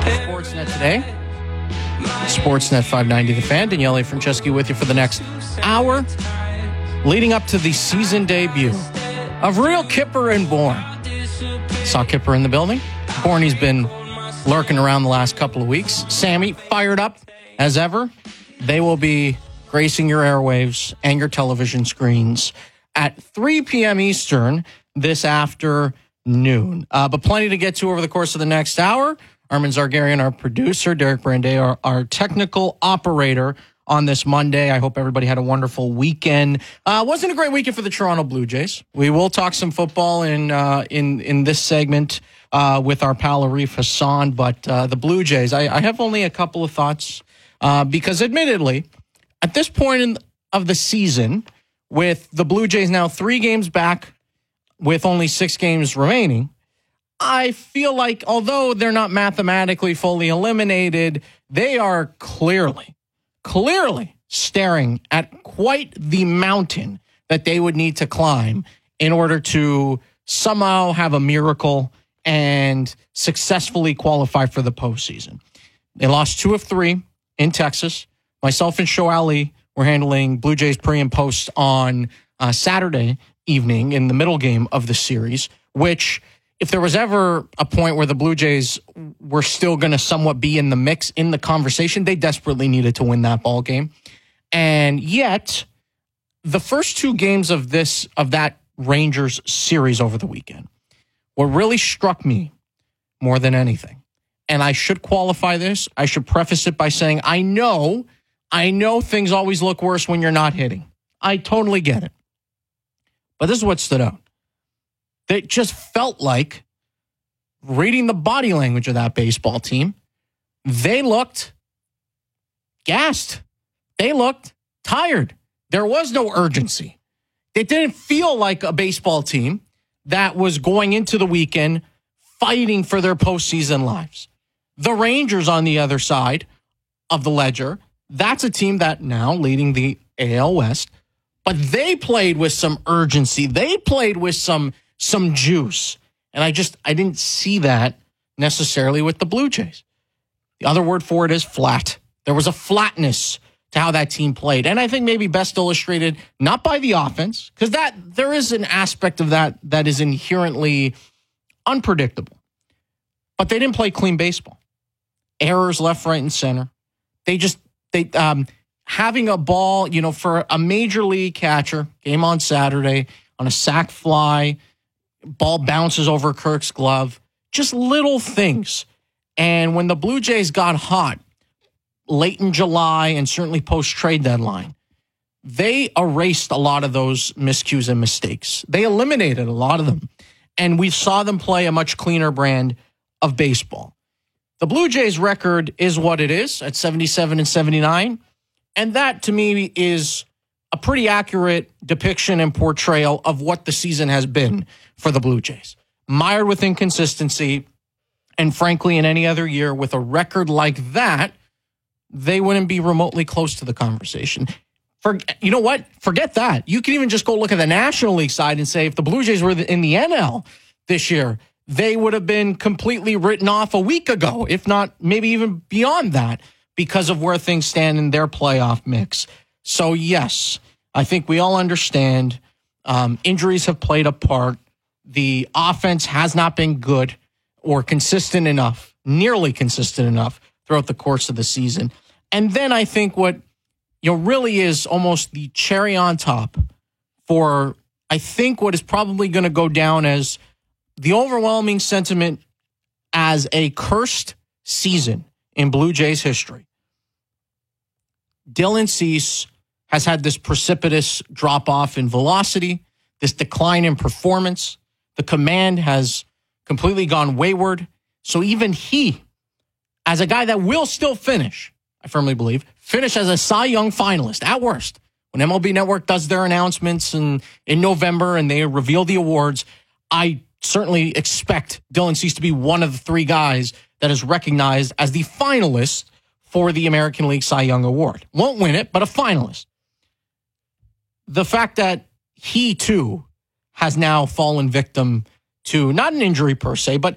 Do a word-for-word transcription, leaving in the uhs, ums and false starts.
Sportsnet today. Sportsnet five ninety The Fan. Daniele Franceschi with you for the next hour, leading up to the season debut of Real Kipper and Bourne. Saw Kipper in the building. Bourne's been lurking around the last couple of weeks. Sammy fired up as ever. They will be gracing your airwaves and your television screens at three p.m. Eastern this afternoon. Uh, but plenty to get to over the course of the next hour. Armin Zargarian, our producer, Derek Branday, our, our technical operator on this Monday. I hope everybody had a wonderful weekend. Uh, wasn't a great weekend for the Toronto Blue Jays. We will talk some football in uh, in in this segment uh, with our pal Arif Hassan, but uh, the Blue Jays, I, I have only a couple of thoughts uh, because admittedly, at this point in, of the season, with the Blue Jays now three games back with only six games remaining, I feel like although they're not mathematically fully eliminated, they are clearly, clearly staring at quite the mountain that they would need to climb in order to somehow have a miracle and successfully qualify for the postseason. They lost two of three in Texas. Myself and Show Ali were handling Blue Jays pre and post on uh, Saturday evening in the middle game of the series, which if there was ever a point where the Blue Jays were still going to somewhat be in the mix, in the conversation, they desperately needed to win that ball game. And yet, the first two games of this of that Rangers series over the weekend, what really struck me more than anything, and I should qualify this, I should preface it by saying, I know, I know things always look worse when you're not hitting. I totally get it. But this is what stood out. It just felt like, reading the body language of that baseball team, they looked gassed. They looked tired. There was no urgency. It didn't feel like a baseball team that was going into the weekend fighting for their postseason lives. The Rangers on the other side of the ledger, that's a team that now leading the A L West, but they played with some urgency. They played with some some juice. And I just, I didn't see that necessarily with the Blue Jays. The other word for it is flat. There was a flatness to how that team played. And I think maybe best illustrated not by the offense, because that there is an aspect of that that is inherently unpredictable. But they didn't play clean baseball. Errors left, right, and center. They just, they um, having a ball, you know, for a major league catcher, game on Saturday, on a sac fly, ball bounces over Kirk's glove, just little things. And when the Blue Jays got hot late in July and certainly post-trade deadline, they erased a lot of those miscues and mistakes. They eliminated a lot of them. And we saw them play a much cleaner brand of baseball. The Blue Jays record is what it is at seventy-seven and seventy-nine. And that, to me, is a pretty accurate depiction and portrayal of what the season has been for the Blue Jays. Mired with inconsistency, and frankly, in any other year with a record like that, they wouldn't be remotely close to the conversation. For, you know what? Forget that. You can even just go look at the National League side and say if the Blue Jays were in the N L this year, they would have been completely written off a week ago, if not maybe even beyond that, because of where things stand in their playoff mix. So, yes, I think we all understand um, injuries have played a part. The offense has not been good or consistent enough, nearly consistent enough throughout the course of the season. And then I think what you know really is almost the cherry on top for, I think, what is probably going to go down as the overwhelming sentiment as a cursed season in Blue Jays history. Dylan Cease has had this precipitous drop-off in velocity, this decline in performance. The command has completely gone wayward. So even he, as a guy that will still finish, I firmly believe, finish as a Cy Young finalist at worst. When M L B Network does their announcements in, in November and they reveal the awards, I certainly expect Dylan Cease to be one of the three guys that is recognized as the finalist for the American League Cy Young Award. Won't win it, but a finalist. The fact that he, too, has now fallen victim to not an injury per se, but